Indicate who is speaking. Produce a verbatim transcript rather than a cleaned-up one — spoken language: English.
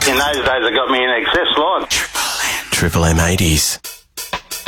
Speaker 1: in those days, I got me in excess line.
Speaker 2: Triple M eighties.